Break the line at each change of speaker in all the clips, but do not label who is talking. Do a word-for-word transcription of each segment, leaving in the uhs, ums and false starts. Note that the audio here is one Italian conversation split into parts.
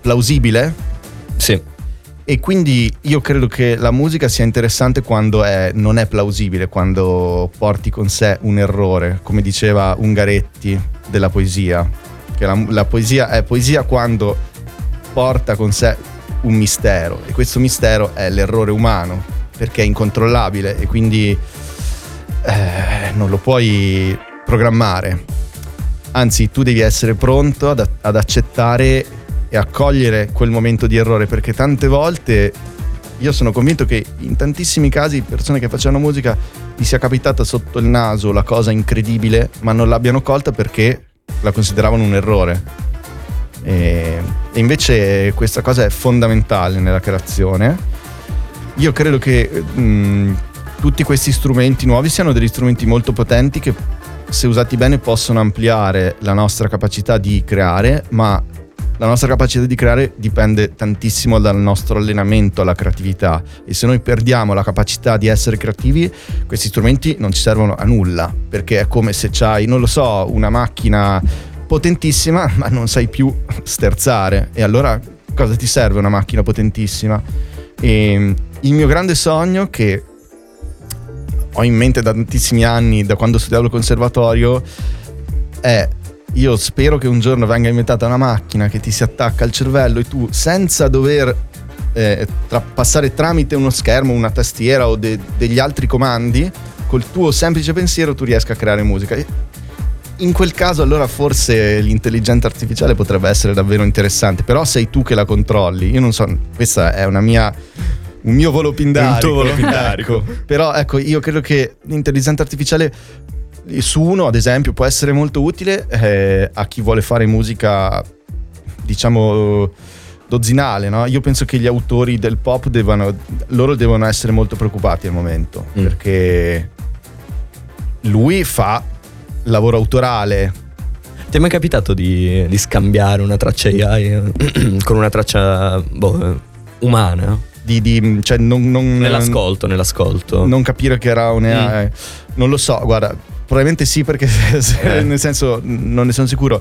plausibile?
Sì.
E quindi io credo che la musica sia interessante quando è, non è plausibile, quando porti con sé un errore, come diceva Ungaretti della poesia, che la, la poesia è poesia quando porta con sé un mistero, e questo mistero è l'errore umano, perché è incontrollabile e quindi eh, non lo puoi programmare. Anzi, tu devi essere pronto ad, ad accettare e accogliere quel momento di errore, perché tante volte io sono convinto che in tantissimi casi persone che facevano musica gli sia capitata sotto il naso la cosa incredibile, ma non l'abbiano colta perché la consideravano un errore. E, e invece questa cosa è fondamentale nella creazione. Io credo che mh, tutti questi strumenti nuovi siano degli strumenti molto potenti che, se usati bene, possono ampliare la nostra capacità di creare, ma la nostra capacità di creare dipende tantissimo dal nostro allenamento alla creatività, e se noi perdiamo la capacità di essere creativi, questi strumenti non ci servono a nulla, perché è come se c'hai, non lo so, una macchina potentissima ma non sai più sterzare, e allora cosa ti serve una macchina potentissima? E il mio grande sogno, che ho in mente da tantissimi anni, da quando studiavo al conservatorio, è: io spero che un giorno venga inventata una macchina che ti si attacca al cervello e tu, senza dover eh, tra- passare tramite uno schermo, una tastiera o de- degli altri comandi, col tuo semplice pensiero tu riesca a creare musica. In quel caso allora forse l'intelligenza artificiale potrebbe essere davvero interessante, però sei tu che la controlli. Io non so, questa è una mia... un mio volo pindarico.
Un tuo volo pindarico.
Ecco. Però ecco, io credo che l'intelligenza artificiale su uno, ad esempio, può essere molto utile eh, a chi vuole fare musica, diciamo, dozzinale, no? Io penso che gli autori del pop devono, loro devono essere molto preoccupati al momento, mm. perché lui fa lavoro autorale.
Ti è mai capitato di, di scambiare una traccia A I con una traccia boh, umana?
Di, di, cioè non, non,
nell'ascolto, nell'ascolto.
Non capire che era un A I. Mm. Non lo so, guarda. Probabilmente sì, perché eh. nel senso non ne sono sicuro.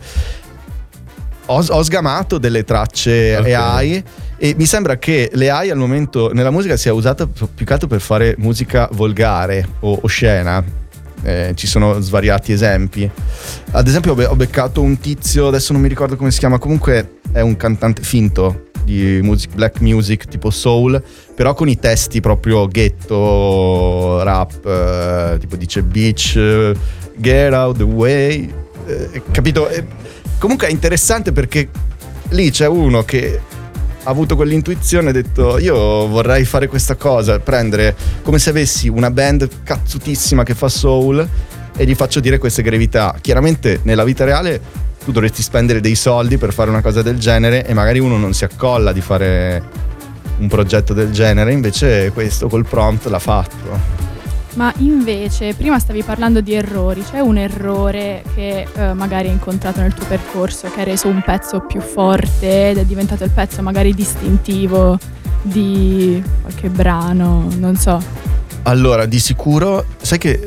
Ho, ho sgamato delle tracce okay. A I, e mi sembra che le A I al momento nella musica sia usata più che altro per fare musica volgare o oscena. Eh, ci sono svariati esempi. Ad esempio ho, be- ho beccato un tizio, adesso non mi ricordo come si chiama, comunque è un cantante finto di music, black music tipo soul, però con i testi proprio ghetto, rap, eh, tipo dice bitch, eh, get out the way, eh, capito? E comunque è interessante perché lì c'è uno che ha avuto quell'intuizione, ha detto io vorrei fare questa cosa, prendere come se avessi una band cazzutissima che fa soul e gli faccio dire queste gravità. Chiaramente nella vita reale tu dovresti spendere dei soldi per fare una cosa del genere e magari uno non si accolla di fare un progetto del genere, invece questo col prompt l'ha fatto.
Ma invece prima stavi parlando di errori, c'è un errore che eh, magari hai incontrato nel tuo percorso che ha reso un pezzo più forte ed è diventato il pezzo magari distintivo di qualche brano, non so.
Allora, di sicuro, sai che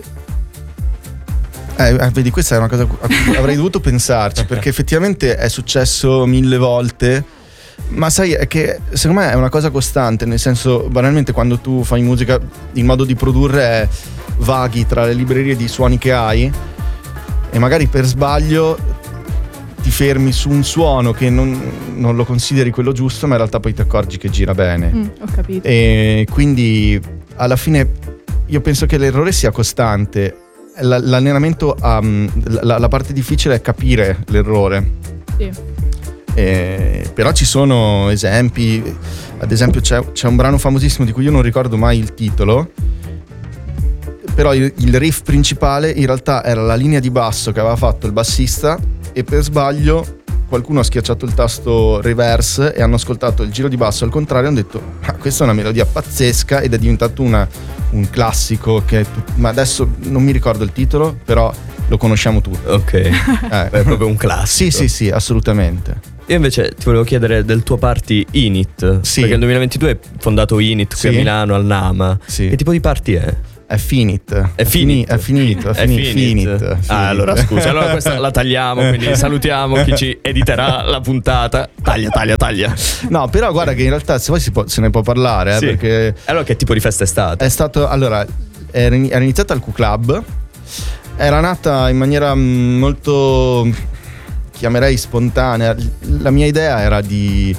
Eh, vedi, questa è una cosa a cui avrei dovuto pensarci, perché effettivamente è successo mille volte, ma sai, è che secondo me è una cosa costante, nel senso, banalmente quando tu fai musica, il modo di produrre è vaghi tra le librerie di suoni che hai e magari per sbaglio ti fermi su un suono che non, non lo consideri quello giusto, ma in realtà poi ti accorgi che gira bene.
Mm, ho capito.
E quindi alla fine io penso che l'errore sia costante. L'allenamento, um, la, la parte difficile è capire l'errore.
Sì.
Eh, però ci sono esempi, ad esempio c'è, c'è un brano famosissimo di cui io non ricordo mai il titolo, però il, il riff principale in realtà era la linea di basso che aveva fatto il bassista e per sbaglio qualcuno ha schiacciato il tasto reverse e hanno ascoltato il giro di basso al contrario e hanno detto ma questa è una melodia pazzesca, ed è diventato una, un classico che ma adesso non mi ricordo il titolo, però lo conosciamo tutti.
Ok, eh. È proprio un classico.
Sì sì sì, assolutamente.
Io invece ti volevo chiedere del tuo party Init,
sì.
Perché nel duemilaventidue hai fondato Init qui sì. a Milano al Nama.
Sì.
Che tipo di party è?
È finito.
È finito.
È finito. È finito. È finito.
finito. Ah, allora scusa, allora questa la tagliamo, quindi salutiamo chi ci editerà la puntata. Taglia, taglia, taglia.
No, però guarda che in realtà se poi si può, se ne può parlare, eh,
sì.
perché
allora che tipo di festa è stata?
È stato, allora, era iniziata al Q-Club, era nata in maniera molto, chiamerei spontanea. La mia idea era di...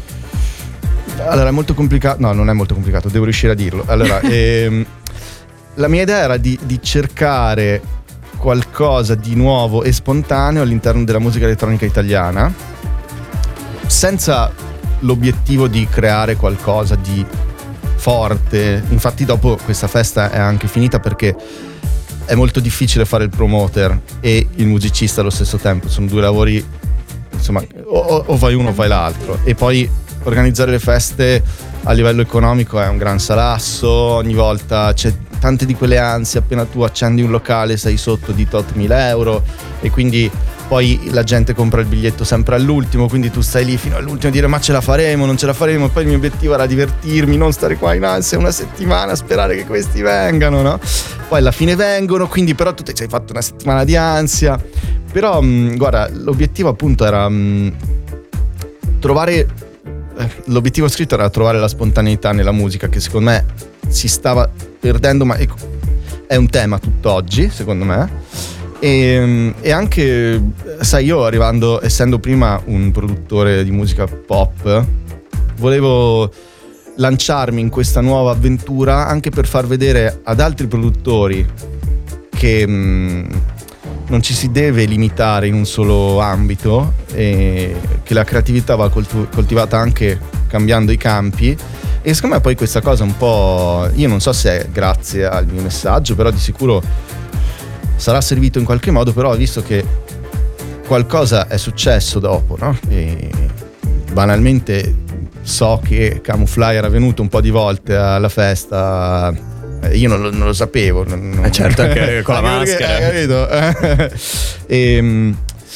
Allora è molto complicato, no non è molto complicato, devo riuscire a dirlo. Allora, ehm, la mia idea era di, di cercare qualcosa di nuovo e spontaneo all'interno della musica elettronica italiana, senza l'obiettivo di creare qualcosa di forte. Infatti dopo questa festa è anche finita perché è molto difficile fare il promoter e il musicista allo stesso tempo, sono due lavori, insomma, o, o fai uno o fai l'altro. E poi organizzare le feste a livello economico è un gran salasso, ogni volta c'è tante di quelle ansie, appena tu accendi un locale sei sotto di tot mila euro e quindi poi la gente compra il biglietto sempre all'ultimo, quindi tu stai lì fino all'ultimo a dire ma ce la faremo, non ce la faremo, poi il mio obiettivo era divertirmi, non stare qua in ansia una settimana a sperare che questi vengano, no? Poi alla fine vengono, quindi però tu ti sei fatto una settimana di ansia, però mh, guarda, l'obiettivo appunto era mh, trovare, eh, l'obiettivo scritto era trovare la spontaneità nella musica, che secondo me si stava perdendo, ma ecco, è un tema tutt'oggi secondo me. E, e anche, sai, io arrivando, essendo prima un produttore di musica pop, volevo lanciarmi in questa nuova avventura anche per far vedere ad altri produttori che mh, non ci si deve limitare in un solo ambito e che la creatività va coltu- coltivata anche cambiando i campi. E secondo me poi questa cosa un po', io non so se è grazie al mio messaggio, però di sicuro sarà servito in qualche modo, però ho visto che qualcosa è successo dopo, no? E banalmente so che Camufly era venuto un po' di volte alla festa, io non lo, non lo sapevo. Non,
eh certo, anche con la maschera.
Perché, eh, capito? e,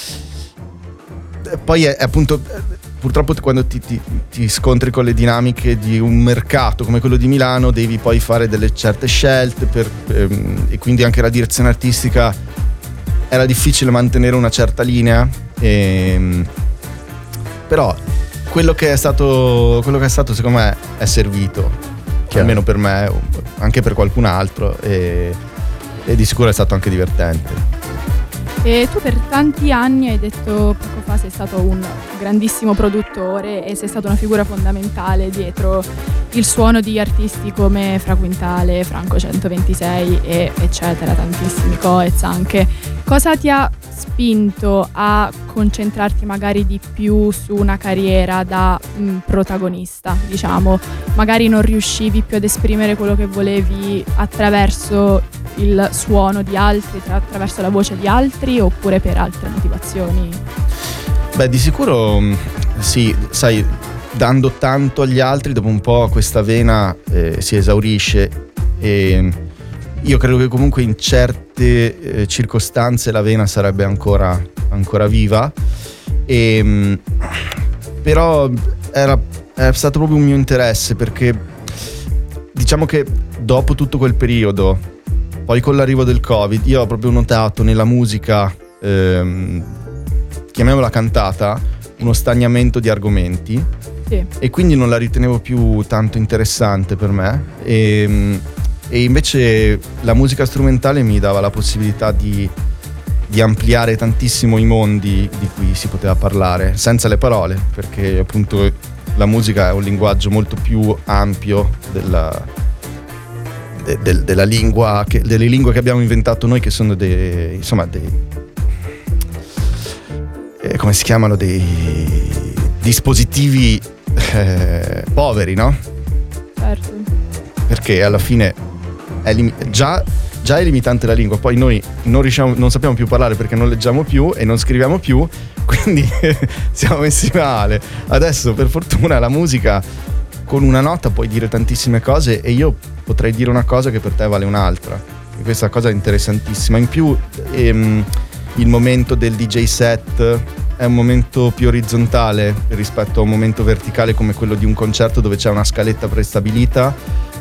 poi è, è appunto... Purtroppo quando ti, ti, ti scontri con le dinamiche di un mercato come quello di Milano devi poi fare delle certe scelte per, ehm, e quindi anche la direzione artistica era difficile mantenere una certa linea, e, però quello che è stato quello che è stato secondo me è servito, almeno per me, anche per qualcun altro, e, e di sicuro è stato anche divertente.
E tu per tanti anni, hai detto poco fa, sei stato un grandissimo produttore e sei stata una figura fondamentale dietro il suono di artisti come Fra Quintale, Franco centoventisei e eccetera, tantissimi, Coez anche. Cosa ti ha spinto a concentrarti magari di più su una carriera da mh, protagonista, diciamo? Magari non riuscivi più ad esprimere quello che volevi attraverso il suono di altri, tra- attraverso la voce di altri, oppure per altre motivazioni?
Beh, di sicuro sì, sai, dando tanto agli altri dopo un po' questa vena eh, si esaurisce, e io credo che comunque in certe eh, circostanze la vena sarebbe ancora, ancora viva, e, mh, però era, è stato proprio un mio interesse, perché diciamo che dopo tutto quel periodo, poi con l'arrivo del Covid, io ho proprio notato nella musica, ehm, chiamiamola cantata, uno stagnamento di argomenti, sì. E quindi non la ritenevo più tanto interessante per me, e, e invece la musica strumentale mi dava la possibilità di, di ampliare tantissimo i mondi di cui si poteva parlare, senza le parole, perché appunto la musica è un linguaggio molto più ampio della... De, de, della lingua che, delle lingue che abbiamo inventato noi, che sono dei, insomma dei eh, come si chiamano, dei dispositivi eh, poveri, no?
Certo.
Perché alla fine è lim- già, già è limitante la lingua, poi noi non riusciamo, non sappiamo più parlare perché non leggiamo più e non scriviamo più, quindi siamo messi male. Adesso per fortuna la musica, con una nota puoi dire tantissime cose, e io potrei dire una cosa che per te vale un'altra, e questa cosa è interessantissima. In più ehm, il momento del D J set è un momento più orizzontale rispetto a un momento verticale come quello di un concerto dove c'è una scaletta prestabilita.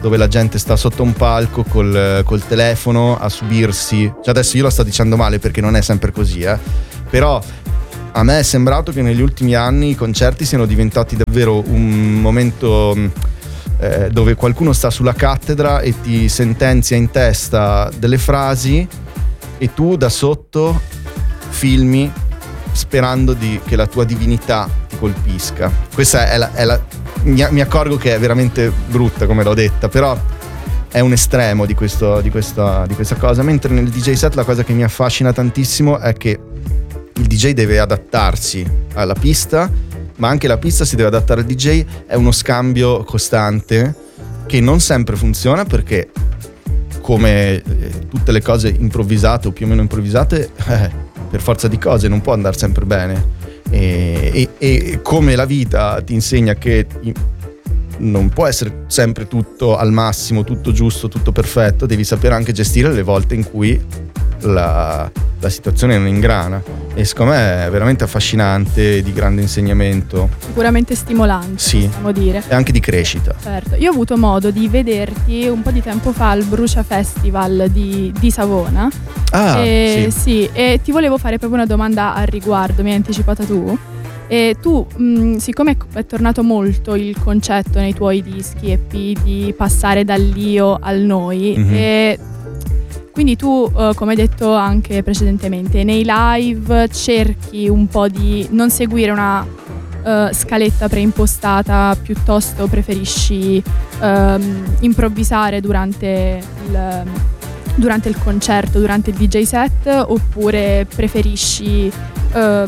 dove la gente sta sotto un palco col, col telefono a subirsi, cioè adesso io lo sto dicendo male perché non è sempre così, eh. Però a me è sembrato che negli ultimi anni i concerti siano diventati davvero un momento eh, dove qualcuno sta sulla cattedra e ti sentenzia in testa delle frasi e tu da sotto filmi sperando di, che la tua divinità ti colpisca. Questa è la, è la mi, mi accorgo che è veramente brutta come l'ho detta, però è un estremo di, questo, di, questa, di questa cosa. Mentre nel D J set la cosa che mi affascina tantissimo è che il D J deve adattarsi alla pista, ma anche la pista si deve adattare al D J. È uno scambio costante che non sempre funziona, perché come tutte le cose improvvisate o più o meno improvvisate, eh, per forza di cose non può andare sempre bene. E, e, e come la vita ti insegna che non può essere sempre tutto al massimo, tutto giusto, tutto perfetto, devi sapere anche gestire le volte in cui la, la situazione non ingrana. E secondo me è veramente affascinante, di grande insegnamento.
Sicuramente stimolante,
sì,
possiamo dire.
E anche di crescita.
Certo. Io ho avuto modo di vederti un po' di tempo fa al Brucia Festival di, di Savona.
Ah,
e,
sì.
sì. E ti volevo fare proprio una domanda al riguardo, mi hai anticipata tu. E tu, mh, siccome è tornato molto il concetto nei tuoi dischi E P di passare dall'io al noi, mm-hmm. e quindi tu, uh, come hai detto anche precedentemente, nei live cerchi un po' di non seguire una uh, scaletta preimpostata, piuttosto preferisci um, improvvisare durante il, durante il concerto, durante il D J set, oppure preferisci uh,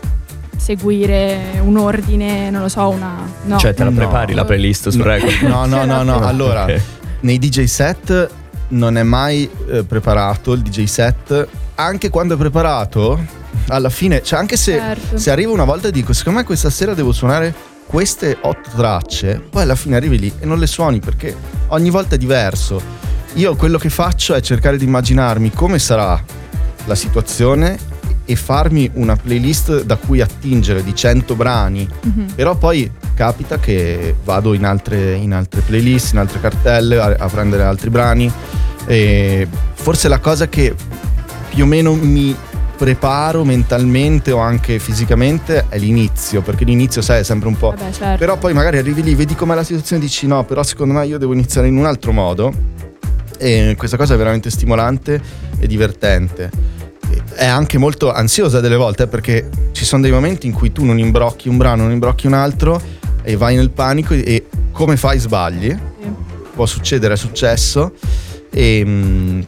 seguire un ordine, non lo so, una... No.
Cioè te la
no.
prepari la playlist su record?
No, no, no, no. Allora, okay. Nei D J set non è mai eh, preparato il D J set. Anche quando è preparato, alla fine, cioè anche se, certo. se arrivo una volta e dico secondo me questa sera devo suonare queste otto tracce, poi alla fine arrivi lì e non le suoni perché ogni volta è diverso. Io quello che faccio è cercare di immaginarmi come sarà la situazione e farmi una playlist da cui attingere di cento brani, mm-hmm. però poi capita che vado in altre, in altre playlist, in altre cartelle a, a prendere altri brani, e forse la cosa che più o meno mi preparo mentalmente o anche fisicamente è l'inizio, perché l'inizio sai è sempre un po'.
Vabbè, certo.
Però poi magari arrivi lì, vedi com'è la situazione e dici no, però secondo me io devo iniziare in un altro modo, e questa cosa è veramente stimolante e divertente. È anche molto ansiosa delle volte, perché ci sono dei momenti in cui tu non imbrocchi un brano, non imbrocchi un altro e vai nel panico, e come fai sbagli, sì. Può succedere, è successo, e mh,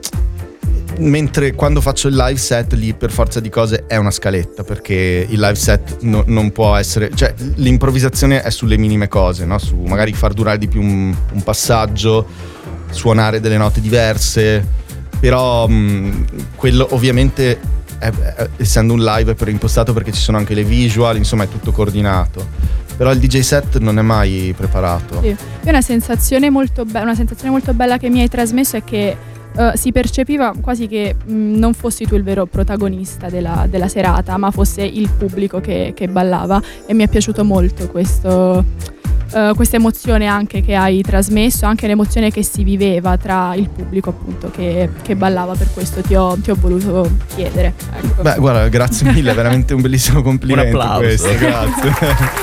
mentre quando faccio il live set lì per forza di cose è una scaletta, perché il live set no, non può essere, cioè l'improvvisazione è sulle minime cose, no? Su magari far durare di più un, un passaggio, suonare delle note diverse. Però mh, quello ovviamente è, è, essendo un live è preimpostato, perché ci sono anche le visual, insomma è tutto coordinato. Però il D J set non è mai preparato.
Sì. E una sensazione molto be- una sensazione molto bella che mi hai trasmesso è che uh, si percepiva quasi che mh, non fossi tu il vero protagonista della, della serata, ma fosse il pubblico che, che ballava, e mi è piaciuto molto questo... Uh, questa emozione anche che hai trasmesso, anche l'emozione che si viveva tra il pubblico appunto che, che ballava. Per questo ti ho, ti ho voluto chiedere, ecco.
Beh guarda, grazie mille, è veramente un bellissimo complimento.
Un applauso.
Questo, grazie.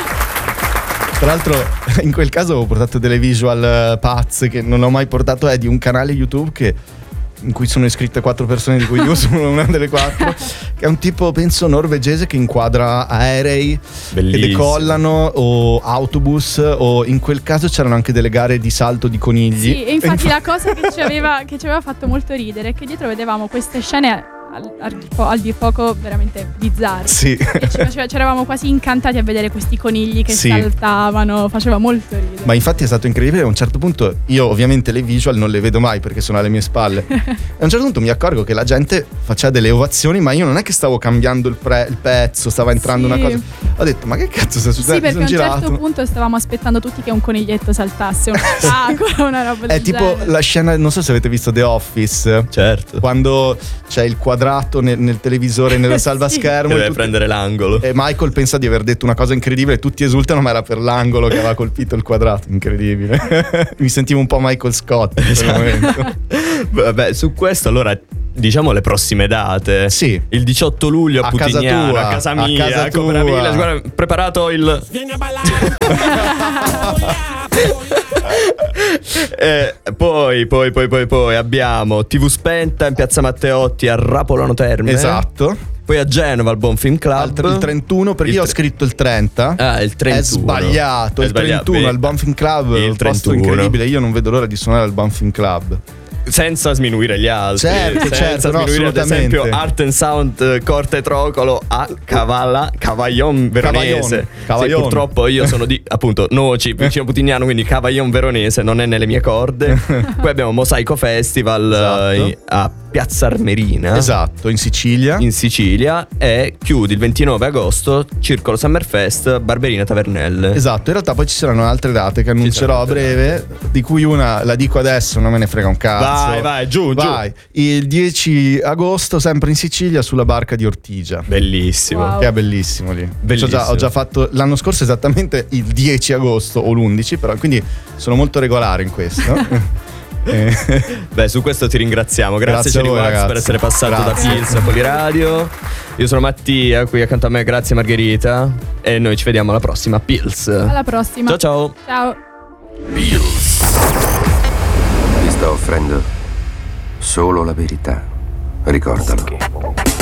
Tra l'altro in quel caso ho portato delle visual pazze che non ho mai portato, è di un canale YouTube che in cui sono iscritte quattro persone, di cui io sono una delle quattro, che è un tipo penso norvegese che inquadra aerei
Bellissimo.
Che decollano, o autobus, o in quel caso c'erano anche delle gare di salto di conigli.
Sì, e infatti la cosa che ci aveva, che ci aveva fatto molto ridere è che dietro vedevamo queste scene al, al, al dir poco veramente bizzarre.
Sì.
E ci faceva, ci eravamo quasi incantati a vedere questi conigli che
sì.
saltavano, faceva molto ridere.
Ma infatti è stato incredibile. A un certo punto io ovviamente le visual non le vedo mai perché sono alle mie spalle. E a un certo punto mi accorgo che la gente faceva delle ovazioni, ma io non è che stavo cambiando il, pre- il pezzo, stava entrando
sì.
una cosa. Ho detto ma che cazzo sta succedendo?
Sì, perché a un
girato.
certo punto stavamo aspettando tutti che un coniglietto saltasse, un ostacolo, una roba del
È tipo
genere.
la scena, non so se avete visto The Office.
Certo.
Quando c'è il quadrato quadrato nel, nel televisore, nello
Sì.
salvaschermo.
Deve
e tutti-
prendere l'angolo.
E Michael pensa di aver detto una cosa incredibile, tutti esultano, ma era per l'angolo che aveva colpito il quadrato. Incredibile. Mi sentivo un po' Michael Scott in quel
Esatto.
momento.
Vabbè, su questo allora diciamo le prossime date.
Sì.
Il diciotto luglio a,
A casa
Putignano,
tua,
a casa
a
mia,
casa
a Cooperabile.
tua.
Guarda, preparato il
Vieni a ballare.
eh, poi, poi, poi, poi, poi abbiamo T V Spenta in Piazza Matteotti a Rapolano Terme.
Esatto.
Poi a Genova al Buon Film
Al-
Club.
il trentuno, perché
Il
io ho
tre-
scritto il trenta.
Ah, il trentuno.
È sbagliato.
È
Il
sbagliato,
trentuno
beh.
al Bonfim Club.
Il
Un posto
trentuno.
incredibile. Io non vedo l'ora di suonare al Bonfim Club.
Senza sminuire gli altri.
Certo,
senza
certo, no,
sminuire ad
assolutamente.
esempio Art and Sound eh, Corte Trocolo a Cavala, Cavaillon Veronese.
Cavaillon.
Sì, purtroppo io sono di appunto Noci, vicino Putignano, quindi Cavaillon Veronese non è nelle mie corde. Poi abbiamo Mosaico Festival
Esatto.
eh, a Piazza Armerina.
Esatto, in Sicilia.
In Sicilia. E chiudi il ventinove agosto Circolo Summerfest Barberina Tavernelle.
Esatto, in realtà poi ci saranno altre date che annuncerò a
saranno altre
breve, di cui una la dico adesso, non me ne frega un cazzo.
Vai, vai, giù,
Vai. Il dieci agosto, sempre in Sicilia, sulla barca di Ortigia.
Bellissimo.
Wow.
Che è bellissimo lì.
Bellissimo.
Ho già, ho già fatto l'anno scorso esattamente il dieci agosto o l'undici, però quindi sono molto regolare in questo. Eh,
Beh, su questo ti ringraziamo. Grazie,
Grazie a voi,
Ceri Wax,
ragazzi.
per essere passato
Grazie.
da Pills a Poliradio. Io sono Mattia, qui accanto a me, grazie Margherita. E noi ci vediamo alla prossima Pills.
Alla prossima.
Ciao ciao.
Ciao.
Ti sto offrendo solo la verità. Ricordalo.